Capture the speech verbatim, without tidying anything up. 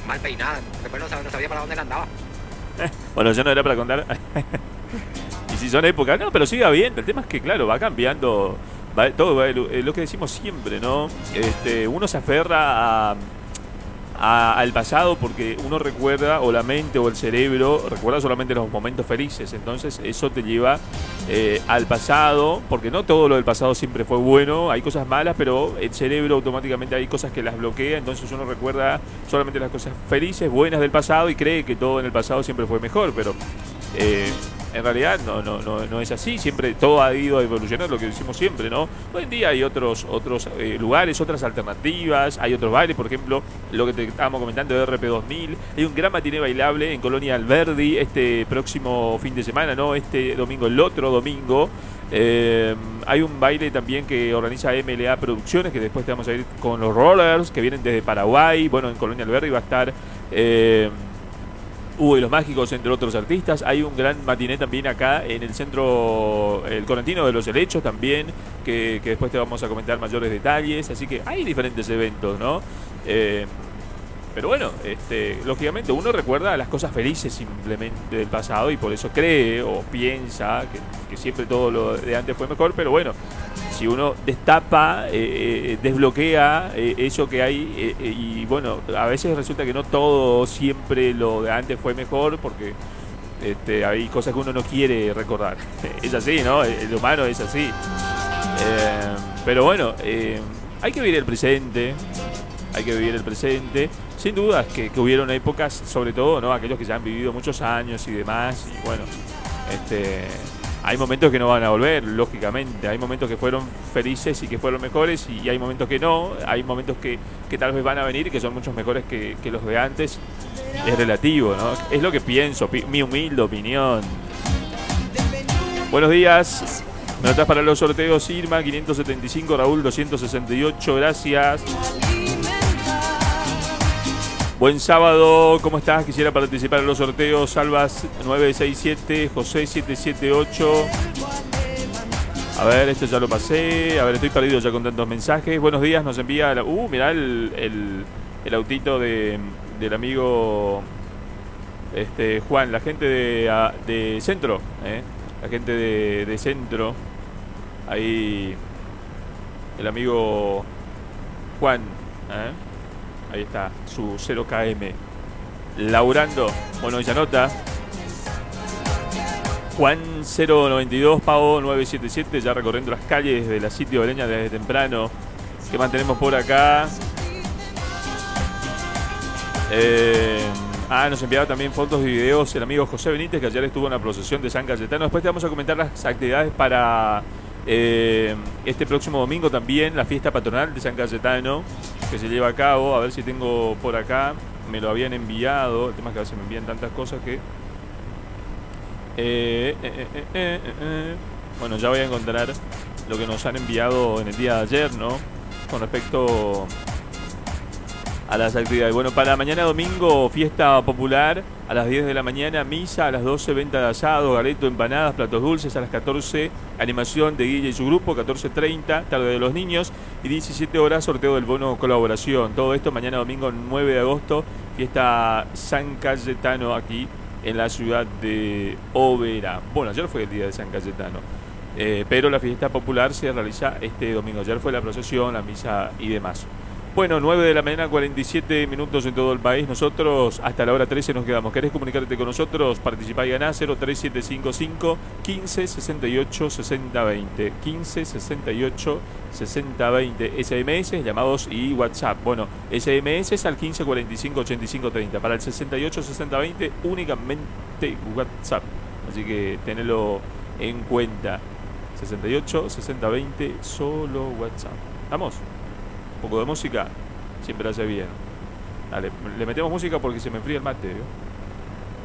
mal peinada. Después no, sab- no sabía para dónde le andaba. Bueno, ya no era para contar. Y si son épocas, no, pero siga bien. El tema es que, claro, va cambiando. Va, todo va, lo, lo que decimos siempre, ¿no? Este, uno se aferra a, a- al pasado porque uno recuerda, o la mente o el cerebro recuerda solamente los momentos felices. Entonces eso te lleva eh, al pasado, porque no todo lo del pasado siempre fue bueno, hay cosas malas, pero el cerebro automáticamente hay cosas que las bloquea. Entonces uno recuerda solamente las cosas felices, buenas del pasado, y cree que todo en el pasado siempre fue mejor, pero eh, en realidad no, no, no, no es así. Siempre todo ha ido a evolucionar, lo que decimos siempre, ¿no? Hoy en día hay otros, otros eh, lugares, otras alternativas, hay otros bailes, por ejemplo, lo que te estábamos comentando de R P dos mil. Hay un gran matiné bailable en Colonia Alberdi este próximo fin de semana, ¿no? Este domingo, el otro domingo. Eh, hay un baile también que organiza M L A Producciones, que después te vamos a ir con los Rollers, que vienen desde Paraguay. Bueno, en Colonia Alberdi va a estar eh, Hugo y los Mágicos, entre otros artistas. Hay un gran matiné también acá en el centro, el Correntino de los Helechos también, que, que después te vamos a comentar mayores detalles. Así que hay diferentes eventos, ¿no? Eh, pero bueno, este, lógicamente uno recuerda las cosas felices simplemente del pasado, y por eso cree o piensa que, que siempre todo lo de antes fue mejor. Pero bueno, si uno destapa, eh, eh, desbloquea eh, eso que hay, eh, eh, y bueno, a veces resulta que no todo siempre lo de antes fue mejor, porque este, hay cosas que uno no quiere recordar. Es así, ¿no? El humano es así. Eh, pero bueno, eh, hay que vivir el presente, hay que vivir el presente. Sin dudas que, que hubieron épocas, sobre todo, ¿no? Aquellos que ya han vivido muchos años y demás, y bueno, este, hay momentos que no van a volver, lógicamente. Hay momentos que fueron felices y que fueron mejores, y hay momentos que no. Hay momentos que, que tal vez van a venir y que son muchos mejores que, que los de antes. Es relativo, ¿no? Es lo que pienso, pi- mi humilde opinión. Buenos días. Me notas para los sorteos: Irma quinientos setenta y cinco, Raúl doscientos sesenta y ocho, gracias. Buen sábado, ¿cómo estás? Quisiera participar en los sorteos. Salvas nueve seis siete, José siete siete ocho. A ver, esto ya lo pasé. A ver, estoy perdido ya con tantos mensajes. Buenos días, nos envía... la- Uh, mirá el, el, el autito de, del amigo este, Juan, la gente de, a- de Centro, ¿eh? La gente de, de Centro. Ahí el amigo Juan, ¿eh? Ahí está, su cero K M laburando. Bueno, ella nota. Juan cero noventa y dos, Pavo nueve siete siete, ya recorriendo las calles de la Sitio Beleña desde temprano. ¿Qué mantenemos por acá? Eh, ah, nos enviaba también fotos y videos el amigo José Benítez, que ayer estuvo en la procesión de San Cayetano. Después te vamos a comentar las actividades para eh, este próximo domingo también, la fiesta patronal de San Cayetano, que se lleva a cabo. A ver si tengo por acá. Me lo habían enviado. El tema es que a veces me envían tantas cosas que... Eh, eh, eh, eh, eh, eh. Bueno, ya voy a encontrar lo que nos han enviado en el día de ayer, ¿no? Con respecto a las actividades. Bueno, para mañana domingo, fiesta popular a las diez de la mañana, misa a las doce, venta de asado, galeto, empanadas, platos dulces a las catorce, animación de Guille y su grupo, catorce treinta, tarde de los niños, y diecisiete horas, sorteo del bono colaboración. Todo esto mañana domingo nueve de agosto, fiesta San Cayetano aquí en la ciudad de Oberá. Bueno, ayer fue el día de San Cayetano, eh, pero la fiesta popular se realiza este domingo. Ayer fue la procesión, la misa y demás. Bueno, nueve de la mañana, cuarenta y siete minutos en todo el país. Nosotros hasta la hora trece nos quedamos. ¿Querés comunicarte con nosotros? Participá y ganá. Cero tres siete cinco cinco, quince sesenta y ocho, sesenta veinte. quince sesenta y ocho, sesenta veinte. S M S, llamados y WhatsApp. Bueno, S M S es al quince cuarenta y cinco, ochenta y cinco treinta. Para el sesenta y ocho, sesenta veinte, únicamente WhatsApp. Así que tenelo en cuenta. sesenta y ocho, sesenta veinte, solo WhatsApp. ¿Estamos? Un poco de música siempre hace bien. Dale, le metemos música porque se me enfría el mate, ¿eh?